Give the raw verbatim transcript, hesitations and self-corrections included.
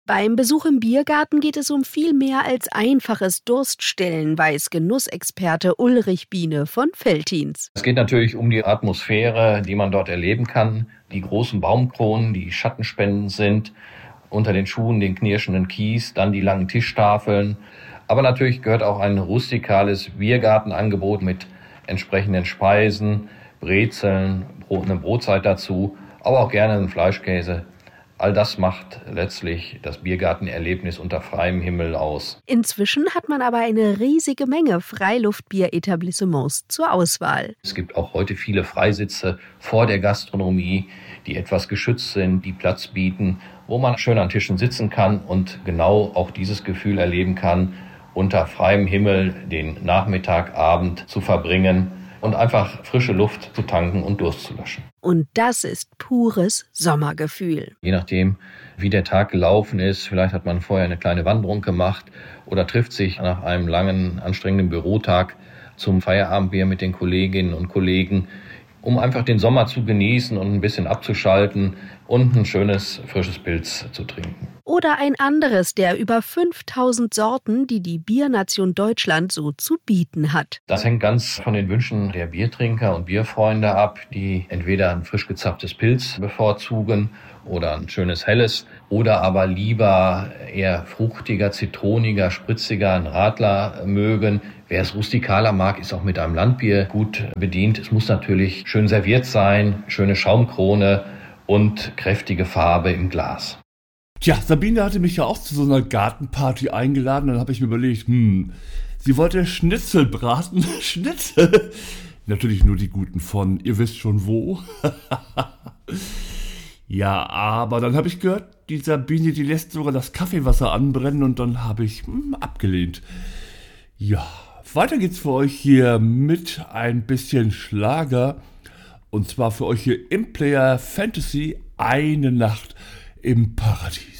Beim Besuch im Biergarten geht es um viel mehr als einfaches Durststillen, weiß Genussexperte Ulrich Biene von Veltins. Es geht natürlich um die Atmosphäre, die man dort erleben kann. Die großen Baumkronen, die schattenspendend sind, unter den Schuhen den knirschenden Kies, dann die langen Tischtafeln. Aber natürlich gehört auch ein rustikales Biergartenangebot mit entsprechenden Speisen, Brezeln, eine Brotzeit dazu, aber auch gerne einen Fleischkäse. All das macht letztlich das Biergartenerlebnis unter freiem Himmel aus. Inzwischen hat man aber eine riesige Menge Freiluftbier-Etablissements zur Auswahl. Es gibt auch heute viele Freisitze vor der Gastronomie, die etwas geschützt sind, die Platz bieten, wo man schön an Tischen sitzen kann und genau auch dieses Gefühl erleben kann, unter freiem Himmel den Nachmittag, Abend zu verbringen und einfach frische Luft zu tanken und Durst zu löschen. Und das ist pures Sommergefühl. Je nachdem, wie der Tag gelaufen ist, vielleicht hat man vorher eine kleine Wanderung gemacht oder trifft sich nach einem langen, anstrengenden Bürotag zum Feierabendbier mit den Kolleginnen und Kollegen, um einfach den Sommer zu genießen und ein bisschen abzuschalten und ein schönes, frisches Pilz zu trinken. Oder ein anderes der über fünftausend Sorten, die die Biernation Deutschland so zu bieten hat. Das hängt ganz von den Wünschen der Biertrinker und Bierfreunde ab, die entweder ein frisch gezapftes Pilz bevorzugen oder ein schönes helles oder aber lieber eher fruchtiger, zitroniger, spritziger, ein Radler mögen. Wer es rustikaler mag, ist auch mit einem Landbier gut bedient. Es muss natürlich schön serviert sein, schöne Schaumkrone und kräftige Farbe im Glas. Tja, Sabine hatte mich ja auch zu so einer Gartenparty eingeladen. Dann habe ich mir überlegt, hm, sie wollte Schnitzel braten. Schnitzel? Natürlich nur die guten von, ihr wisst schon wo. Ja, aber dann habe ich gehört, die Sabine, die lässt sogar das Kaffeewasser anbrennen und dann habe ich hm, abgelehnt. Ja, weiter geht's für euch hier mit ein bisschen Schlager. Und zwar für euch hier im Player Fantasy eine Nacht im Paradies.